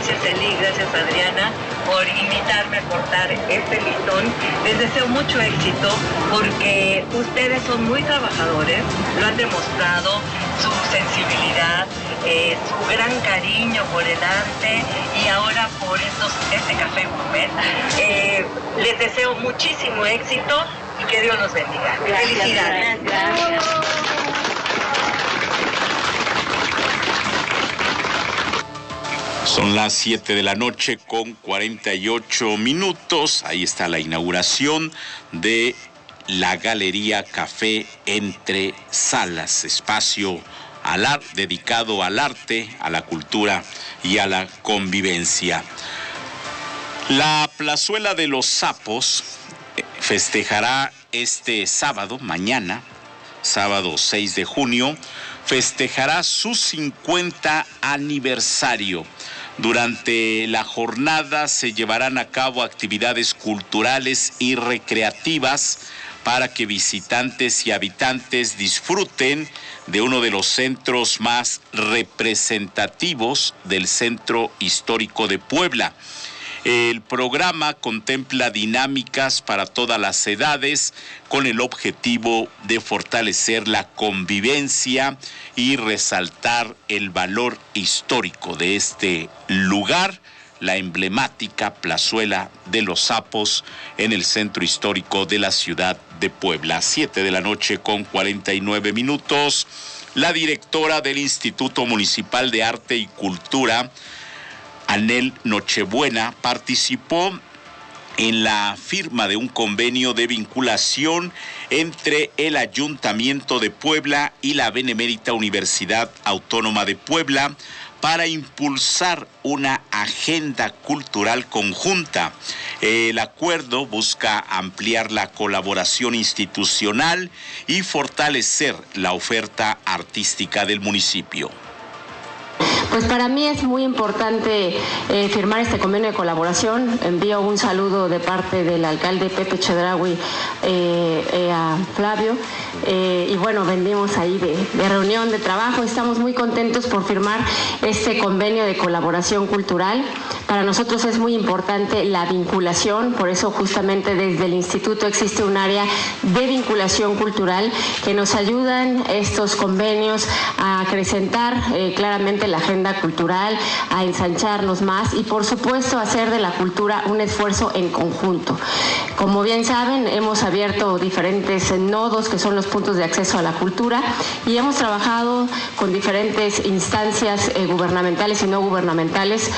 Gracias Eli, gracias Adriana por invitarme a cortar este listón. Les deseo mucho éxito porque ustedes son muy trabajadores, lo han demostrado, su sensibilidad, su gran cariño por el arte y ahora por este café gourmet. Les deseo muchísimo éxito y que Dios los bendiga. Gracias, Felicidades. Gracias. Son las 7 de la noche con 48 minutos. Ahí está la inauguración de la Galería Café Entre Salas, espacio dedicado al arte, a la cultura y a la convivencia. La Plazuela de los Sapos festejará este sábado, mañana, sábado 6 de junio, festejará su 50 aniversario. Durante la jornada se llevarán a cabo actividades culturales y recreativas para que visitantes y habitantes disfruten de uno de los centros más representativos del Centro Histórico de Puebla. El programa contempla dinámicas para todas las edades con el objetivo de fortalecer la convivencia y resaltar el valor histórico de este lugar, la emblemática Plazuela de los Sapos en el centro histórico de la ciudad de Puebla. 7 de la noche con 49 minutos. La directora del Instituto Municipal de Arte y Cultura, Anel Nochebuena, participó en la firma de un convenio de vinculación entre el Ayuntamiento de Puebla y la Benemérita Universidad Autónoma de Puebla para impulsar una agenda cultural conjunta. El acuerdo busca ampliar la colaboración institucional y fortalecer la oferta artística del municipio. Pues para mí es muy importante firmar este convenio de colaboración. Envío un saludo de parte del alcalde Pepe Chedraui a Flavio. Y bueno, venimos ahí de reunión de trabajo. Estamos muy contentos por firmar este convenio de colaboración cultural. Para nosotros es muy importante la vinculación, por eso justamente desde el instituto existe un área de vinculación cultural que nos ayudan estos convenios a acrecentar claramente la agenda cultural, a ensancharnos más y por supuesto hacer de la cultura un esfuerzo en conjunto. Como bien saben, hemos abierto diferentes nodos que son los puntos de acceso a la cultura y hemos trabajado con diferentes instancias gubernamentales y no gubernamentales.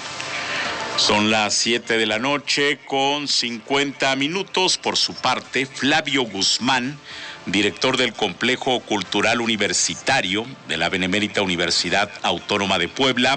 Son las 7 de la noche con 50 minutos. Por su parte, Flavio Guzmán, director del Complejo Cultural Universitario de la Benemérita Universidad Autónoma de Puebla,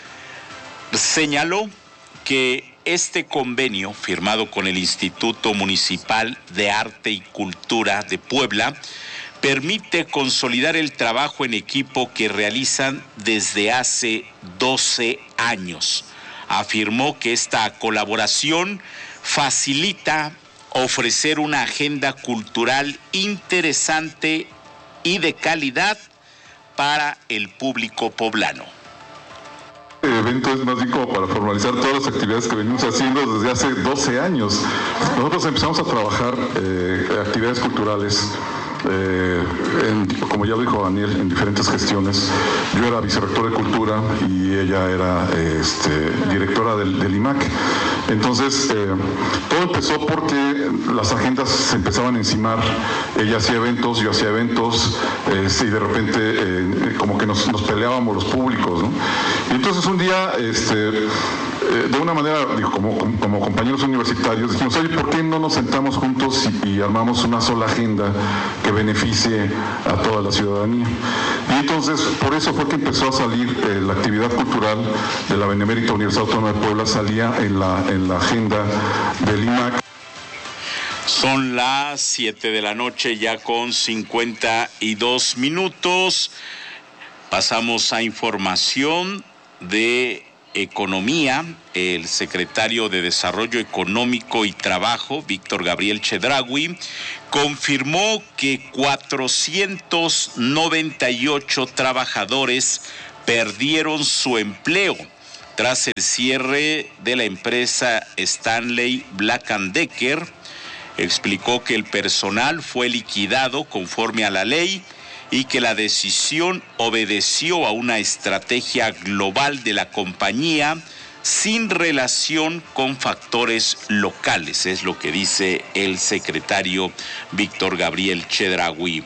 señaló que este convenio firmado con el Instituto Municipal de Arte y Cultura de Puebla permite consolidar el trabajo en equipo que realizan desde hace 12 años. Afirmó que esta colaboración facilita ofrecer una agenda cultural interesante y de calidad para el público poblano. El evento es más bien como para formalizar todas las actividades que venimos haciendo desde hace 12 años. Nosotros empezamos a trabajar actividades culturales, como ya lo dijo Daniel, en diferentes gestiones. Yo era vicerrector de Cultura y ella era directora del IMAC. Entonces, todo empezó porque las agendas se empezaban a encimar. Ella hacía eventos, yo hacía eventos, y de repente como que nos peleábamos los públicos, ¿no? Y entonces un día, de una manera, como compañeros universitarios, dijimos, oye, ¿por qué no nos sentamos juntos y armamos una sola agenda que beneficie a toda la ciudadanía? Y entonces, por eso fue que empezó a salir la actividad cultural de la Benemérita Universidad Autónoma de Puebla, salía en la agenda del IMAC. Son las 7 de la noche ya con 52 minutos. Pasamos a información de economía. El secretario de Desarrollo Económico y Trabajo, Víctor Gabriel Chedraui, confirmó que 498 trabajadores perdieron su empleo tras el cierre de la empresa Stanley Black & Decker. Explicó que el personal fue liquidado conforme a la ley y que la decisión obedeció a una estrategia global de la compañía sin relación con factores locales, es lo que dice el secretario Víctor Gabriel Chedraui.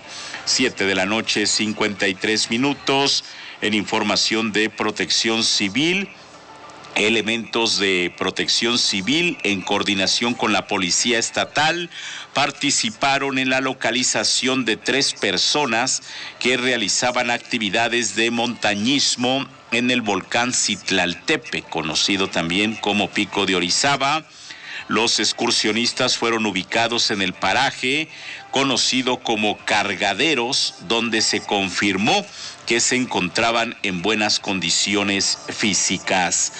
7:53 p.m. En información de Protección Civil, elementos de Protección Civil en coordinación con la Policía Estatal participaron en la localización de 3 personas que realizaban actividades de montañismo en el volcán Citlaltepe, conocido también como Pico de Orizaba. Los excursionistas fueron ubicados en el paraje conocido como Cargaderos, donde se confirmó que se encontraban en buenas condiciones físicas.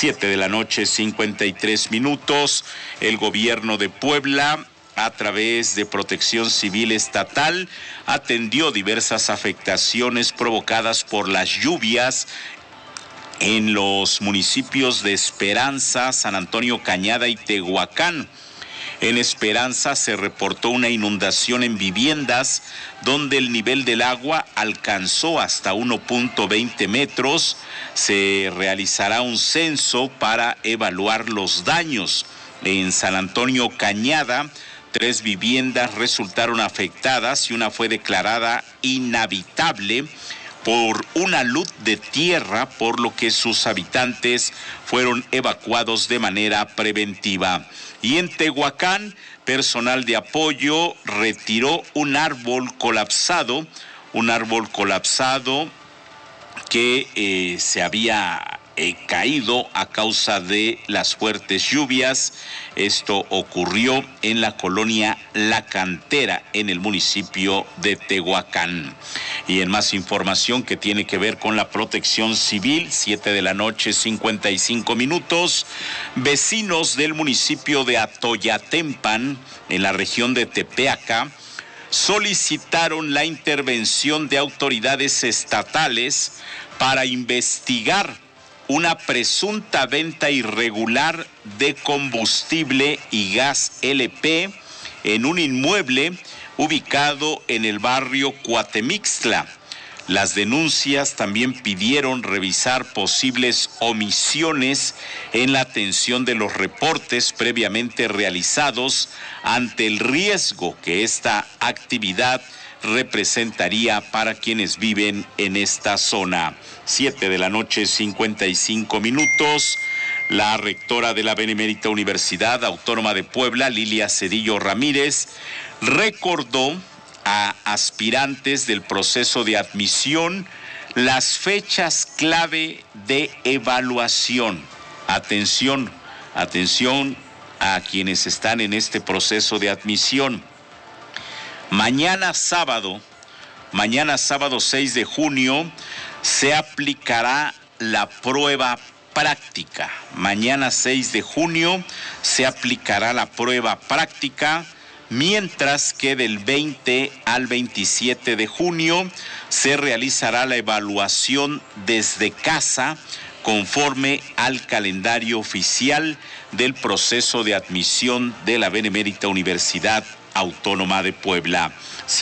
7:53 p.m. El gobierno de Puebla, a través de Protección Civil Estatal, atendió diversas afectaciones provocadas por las lluvias en los municipios de Esperanza, San Antonio Cañada y Tehuacán. En Esperanza se reportó una inundación en viviendas donde el nivel del agua alcanzó hasta 1.20 metros. Se realizará un censo para evaluar los daños. En San Antonio Cañada, 3 viviendas resultaron afectadas y una fue declarada inhabitable por una luz de tierra, por lo que sus habitantes fueron evacuados de manera preventiva. Y en Tehuacán, personal de apoyo retiró un árbol colapsado que se había caído a causa de las fuertes lluvias. Esto ocurrió en la colonia La Cantera, en el municipio de Tehuacán. Y en más información que tiene que ver con la Protección Civil, 7:55 p.m, vecinos del municipio de Atoyatempan, en la región de Tepeaca, solicitaron la intervención de autoridades estatales para investigar una presunta venta irregular de combustible y gas LP en un inmueble ubicado en el barrio Cuatemixtla. Las denuncias también pidieron revisar posibles omisiones en la atención de los reportes previamente realizados ante el riesgo que esta actividad representaría para quienes viven en esta zona. 7:55 p.m. La rectora de la Benemérita Universidad Autónoma de Puebla, Lilia Cedillo Ramírez, recordó a aspirantes del proceso de admisión las fechas clave de evaluación. Atención a quienes están en este proceso de admisión. Mañana sábado 6 de junio, se aplicará la prueba práctica. Mañana 6 de junio se aplicará la prueba práctica, mientras que del 20 al 27 de junio se realizará la evaluación desde casa conforme al calendario oficial del proceso de admisión de la Benemérita Universidad Autónoma de Puebla.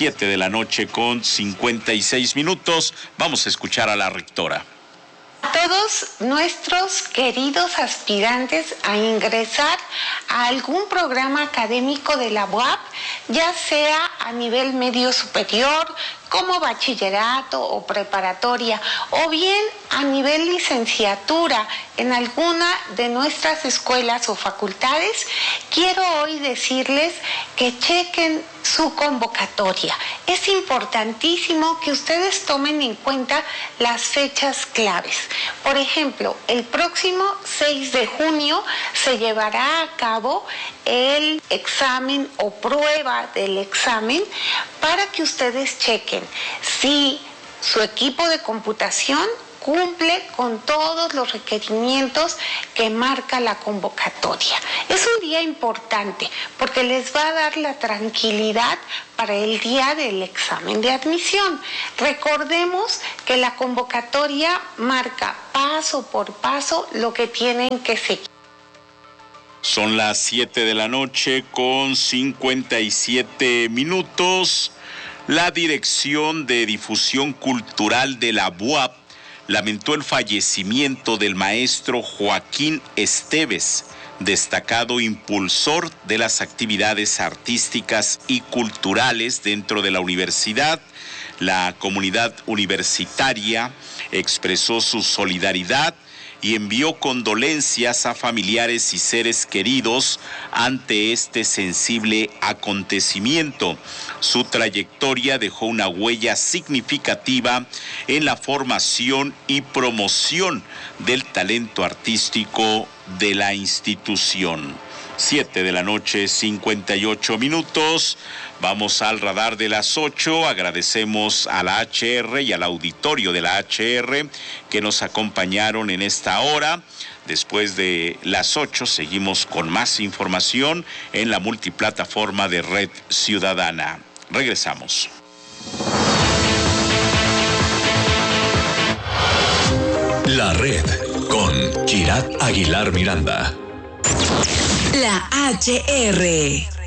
7:56 p.m. Vamos a escuchar a la rectora. A todos nuestros queridos aspirantes a ingresar a algún programa académico de la UAP, ya sea a nivel medio superior, como bachillerato o preparatoria, o bien a nivel licenciatura en alguna de nuestras escuelas o facultades, quiero hoy decirles que chequen su convocatoria. Es importantísimo que ustedes tomen en cuenta las fechas claves. Por ejemplo, el próximo 6 de junio se llevará a cabo el examen o prueba del examen para que ustedes chequen si su equipo de computación cumple con todos los requerimientos que marca la convocatoria. Es un día importante porque les va a dar la tranquilidad para el día del examen de admisión. Recordemos que la convocatoria marca paso por paso lo que tienen que seguir. Son las 7 de la noche con 57 minutos. La Dirección de Difusión Cultural de la UAP lamentó el fallecimiento del maestro Joaquín Esteves, destacado impulsor de las actividades artísticas y culturales dentro de la universidad. La comunidad universitaria expresó su solidaridad y envió condolencias a familiares y seres queridos ante este sensible acontecimiento. Su trayectoria dejó una huella significativa en la formación y promoción del talento artístico de la institución. 7 de la noche, 58 minutos. Vamos al radar de las 8. Agradecemos a la HR y al auditorio de la HR que nos acompañaron en esta hora. Después de las 8 seguimos con más información en la multiplataforma de Red Ciudadana. Regresamos. La Red con Kirat Aguilar Miranda. La HR.